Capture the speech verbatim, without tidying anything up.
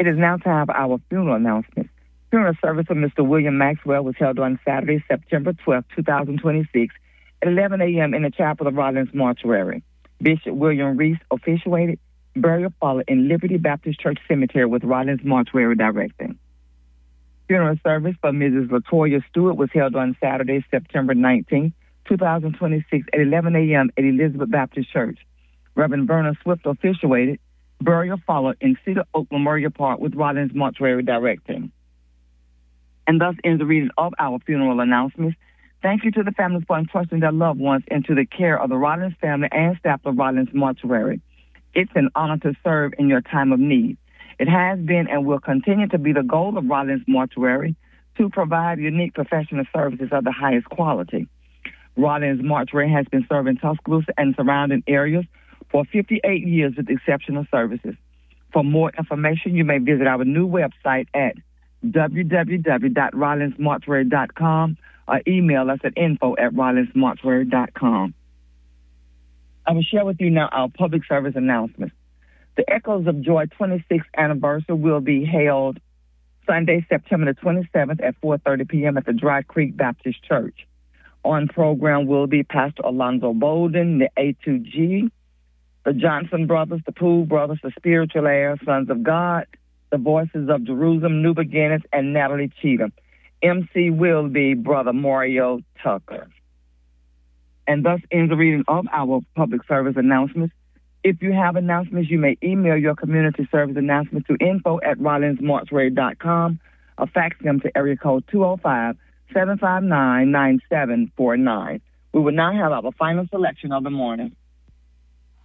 It is now time for our funeral announcement. Funeral service for Mister William Maxwell was held on Saturday, September twelfth, twenty twenty-six, at eleven a.m. in the chapel of Rollins Mortuary. Bishop William Reese officiated. Burial followed in Liberty Baptist Church Cemetery with Rollins Mortuary directing. Funeral service for Missus Latoya Stewart was held on Saturday, September nineteenth, twenty twenty-six, at eleven a.m. at Elizabeth Baptist Church. Reverend Vernon Swift officiated. Burial followed in Cedar Oak Memorial Park with Rollins Mortuary directing. And thus ends the reading of our funeral announcements. Thank you to the families for entrusting their loved ones into the care of the Rollins family and staff of Rollins Mortuary. It's an honor to serve in your time of need. It has been and will continue to be the goal of Rollins Mortuary to provide unique professional services of the highest quality. Rollins Mortuary has been serving Tuscaloosa and surrounding areas for fifty-eight years with exceptional services. For more information, you may visit our new website at w w w dot rollins mortuary dot com or email us at info at rollins mortuary dot com. I will share with you now our public service announcements. The Echoes of Joy twenty-sixth anniversary will be held Sunday, September the twenty-seventh at four thirty p.m. at the Dry Creek Baptist Church. On program will be Pastor Alonzo Bolden, the A two G, the Johnson Brothers, the Poole Brothers, the Spiritual Heirs, Sons of God, the Voices of Jerusalem, New Beginnings, and Natalie Cheatham. M C will be Brother Mario Tucker. And thus ends the reading of our public service announcements. If you have announcements, you may email your community service announcements to info at rollins mortuary dot com or fax them to area code two oh five, seven five nine, nine seven four nine. We will now have our final selection of the morning.